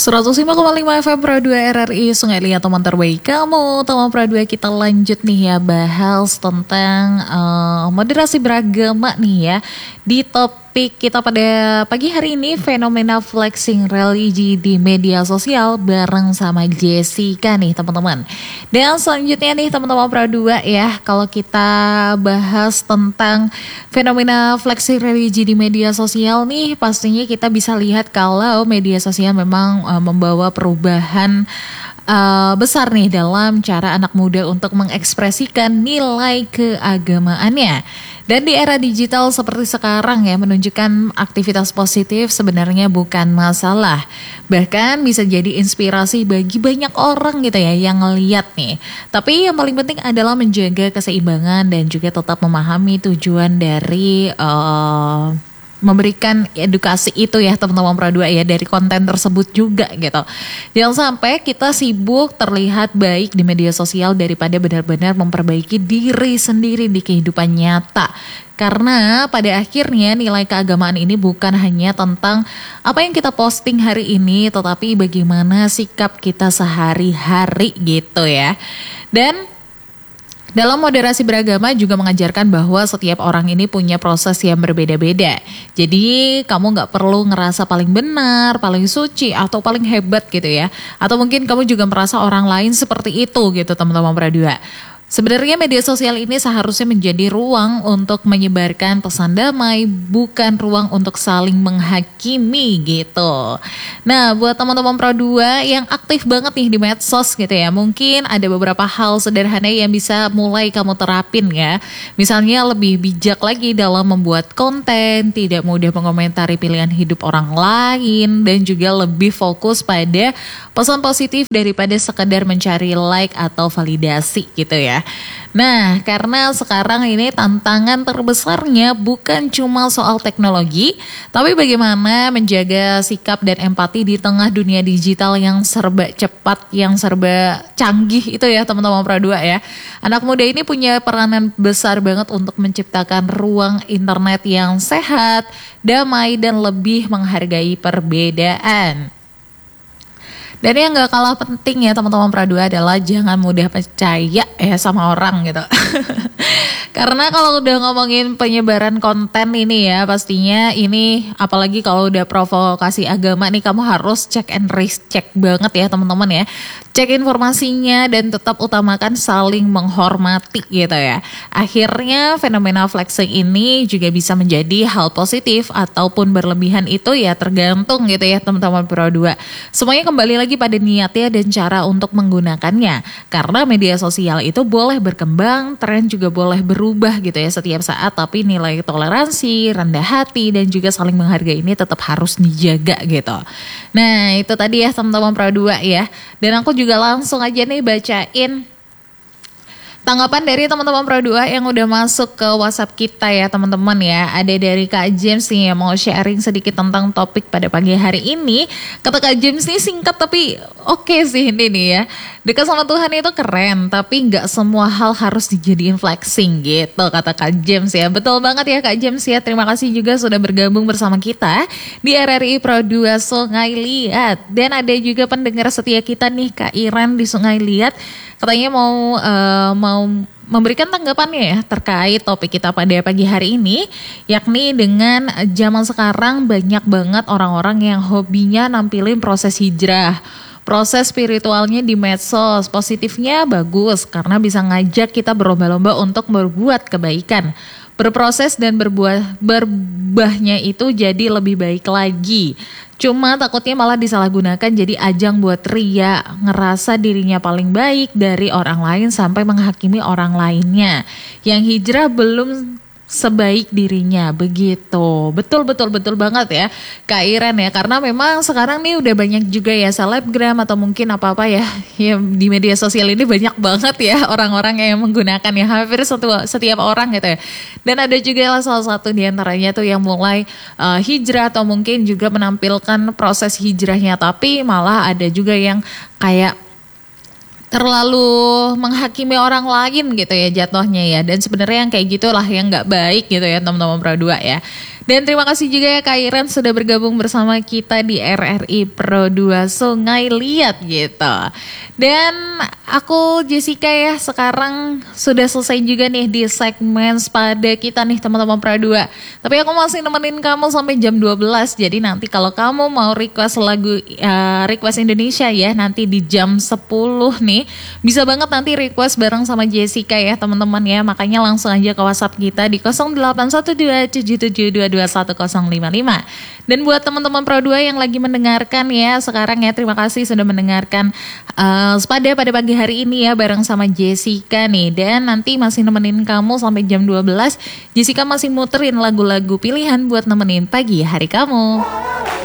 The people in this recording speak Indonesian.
105,5 FM Pro 2 RRI Sungai Liat, teman terbaik kamu. Teman Pro 2, kita lanjut nih ya, bahas tentang moderasi beragama nih ya. Di topik kita pada pagi hari ini, fenomena flexing religi di media sosial bareng sama Jessica nih teman-teman. Dan selanjutnya nih teman-teman Pro 2 ya, kalau kita bahas tentang fenomena flexing religi di media sosial nih, pastinya kita bisa lihat kalau media sosial memang membawa perubahan besar nih dalam cara anak muda untuk mengekspresikan nilai keagamaannya. Dan di era digital seperti sekarang ya, menunjukkan aktivitas positif sebenarnya bukan masalah. Bahkan bisa jadi inspirasi bagi banyak orang gitu ya yang ngeliat nih. Tapi yang paling penting adalah menjaga keseimbangan dan juga tetap memahami tujuan dari memberikan edukasi itu ya teman-teman Pro 2 ya, dari konten tersebut juga gitu. Jangan sampai kita sibuk terlihat baik di media sosial daripada benar-benar memperbaiki diri sendiri di kehidupan nyata. Karena pada akhirnya nilai keagamaan ini bukan hanya tentang apa yang kita posting hari ini, tetapi bagaimana sikap kita sehari-hari gitu ya. Dan dalam moderasi beragama juga mengajarkan bahwa setiap orang ini punya proses yang berbeda-beda. Jadi kamu gak perlu ngerasa paling benar, paling suci, atau paling hebat gitu ya. Atau mungkin kamu juga merasa orang lain seperti itu gitu teman-teman Pradua. Sebenarnya media sosial ini seharusnya menjadi ruang untuk menyebarkan pesan damai, bukan ruang untuk saling menghakimi gitu. Nah, buat teman-teman Pro 2 yang aktif banget nih di medsos gitu ya, mungkin ada beberapa hal sederhana yang bisa mulai kamu terapin ya. Misalnya lebih bijak lagi dalam membuat konten, tidak mudah mengomentari pilihan hidup orang lain, dan juga lebih fokus pada pesan positif daripada sekedar mencari like atau validasi gitu ya. Nah, karena sekarang ini tantangan terbesarnya bukan cuma soal teknologi, tapi bagaimana menjaga sikap dan empati di tengah dunia digital yang serba cepat, yang serba canggih itu ya teman-teman Pro 2 ya. Anak muda ini punya peranan besar banget untuk menciptakan ruang internet yang sehat, damai, dan lebih menghargai perbedaan. Dan yang gak kalah penting ya teman-teman Pro 2 adalah jangan mudah percaya ya sama orang gitu. Karena kalau udah ngomongin penyebaran konten ini ya, pastinya ini apalagi kalau udah provokasi agama nih, kamu harus check and recheck banget ya teman-teman ya. Cek informasinya dan tetap utamakan saling menghormati gitu ya. Akhirnya fenomena flexing ini juga bisa menjadi hal positif ataupun berlebihan, itu ya tergantung gitu ya teman-teman Pro 2. Semuanya kembali lagi pada niatnya dan cara untuk menggunakannya. Karena media sosial itu boleh berkembang, tren juga boleh berubah gitu ya setiap saat, tapi nilai toleransi, rendah hati, dan juga saling menghargai ini tetap harus dijaga gitu. Nah, itu tadi ya teman-teman Pro 2 ya. Dan aku juga langsung aja nih bacain tanggapan dari teman-teman Pro 2 yang udah masuk ke WhatsApp kita ya teman-teman ya. Ada dari Kak James nih yang mau sharing sedikit tentang topik pada pagi hari ini. Kata Kak James nih singkat tapi oke sih ini nih ya. Dekat sama Tuhan itu keren, tapi gak semua hal harus dijadiin flexing gitu kata Kak James ya. Betul banget ya Kak James ya. Terima kasih juga sudah bergabung bersama kita di RRI Pro 2 Sungai Liat. Dan ada juga pendengar setia kita nih Kak Iran di Sungai Liat. Katanya mau memberikan tanggapannya ya terkait topik kita pada pagi hari ini, yakni dengan zaman sekarang banyak banget orang-orang yang hobinya nampilin proses hijrah, proses spiritualnya di medsos. Positifnya bagus karena bisa ngajak kita berlomba-lomba untuk berbuat kebaikan. Berproses dan berbahnya itu jadi lebih baik lagi. Cuma takutnya malah disalahgunakan jadi ajang buat ria, ngerasa dirinya paling baik dari orang lain sampai menghakimi orang lainnya. Yang hijrah belum sebaik dirinya begitu. Betul banget ya Kak Iren ya, karena memang sekarang nih udah banyak juga ya selebgram atau mungkin apa-apa ya di media sosial ini banyak banget ya orang-orang yang menggunakan ya, hampir setiap orang gitu ya. Dan ada juga salah satu diantaranya tuh yang mulai hijrah atau mungkin juga menampilkan proses hijrahnya, tapi malah ada juga yang kayak terlalu menghakimi orang lain gitu ya jatuhnya ya. Dan sebenarnya yang kayak gitulah yang gak baik gitu ya teman-teman Pro 2 ya. Dan terima kasih juga ya Kak Iren sudah bergabung bersama kita di RRI Pro 2 Sungai Liat gitu. Dan aku Jessica ya sekarang sudah selesai juga nih di segmen Spada kita nih teman-teman Pro 2. Tapi aku masih nemenin kamu sampai jam 12. Jadi nanti kalau kamu mau request lagu request Indonesia ya nanti di jam 10 nih. Bisa banget nanti request bareng sama Jessica ya teman-teman ya. Makanya langsung aja ke WhatsApp kita di 08127722211055. Dan buat teman-teman Pro 2 yang lagi mendengarkan ya sekarang ya terima kasih sudah mendengarkan Spada pada pagi hari ini ya bareng sama Jessica nih. Dan nanti masih nemenin kamu sampai jam 12. Jessica masih muterin lagu-lagu pilihan buat nemenin pagi hari kamu.